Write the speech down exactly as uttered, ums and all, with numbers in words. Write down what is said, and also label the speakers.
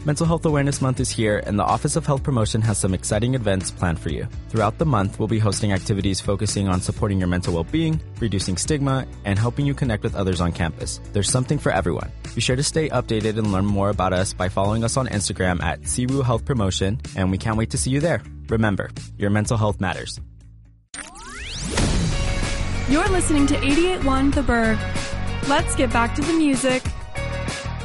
Speaker 1: Mental Health Awareness Month is here, and the Office of Health Promotion has some exciting events planned for you. Throughout the month, we'll be hosting activities focusing on supporting your mental well-being, reducing stigma, and helping you connect with others on campus. There's something for everyone. Be sure to stay updated and learn more about us by following us on Instagram at C R U Health Promotion, and we can't wait to see you there. Remember, your mental health matters.
Speaker 2: You're listening to eighty-eight point one The Berg. Let's get back to the music.